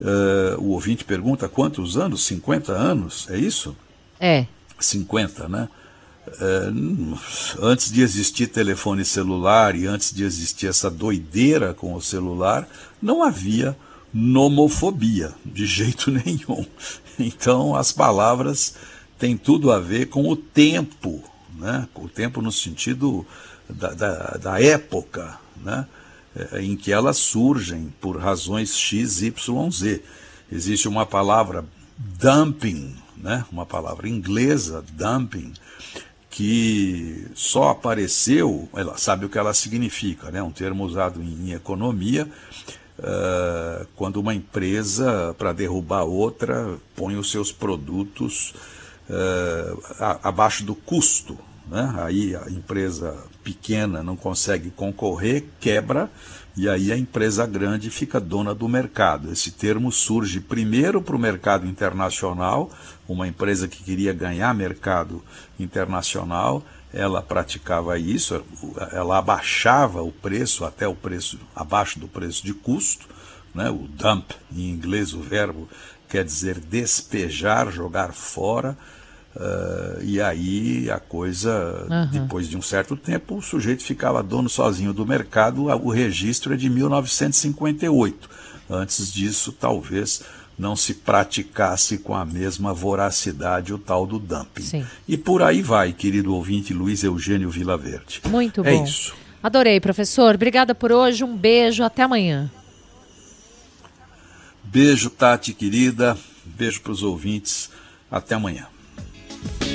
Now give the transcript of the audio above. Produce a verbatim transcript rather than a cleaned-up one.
Uh, o ouvinte pergunta quantos anos? cinquenta anos, é isso? É. cinquenta, né? Uh, antes de existir telefone celular e antes de existir essa doideira com o celular, não havia nomofobia, de jeito nenhum. Então as palavras têm tudo a ver com o tempo, né? O tempo no sentido da, da, da época, né? Em que elas surgem por razões X, Y, Z. Existe uma palavra dumping, né? Uma palavra inglesa, dumping, que só apareceu, ela sabe o que ela significa, né? Um termo usado em, em economia, uh, quando uma empresa, para derrubar outra, põe os seus produtos uh, a, abaixo do custo, né? Aí a empresa pequena não consegue concorrer, quebra, e aí a empresa grande fica dona do mercado. Esse termo surge primeiro para o mercado internacional, uma empresa que queria ganhar mercado internacional, ela praticava isso, ela abaixava o preço até o preço, abaixo do preço de custo, né? O dump, em inglês o verbo quer dizer despejar, jogar fora. Uh, e aí a coisa, uhum. Depois de um certo tempo, o sujeito ficava dono sozinho do mercado. O registro é de mil novecentos e cinquenta e oito. Antes disso, talvez não se praticasse com a mesma voracidade o tal do dumping. Sim. E por aí vai, querido ouvinte Luiz Eugênio Vilaverde. Muito bom. É isso. Adorei, professor. Obrigada por hoje. Um beijo. Até amanhã. Beijo, Tati, querida. Beijo para os ouvintes. Até amanhã.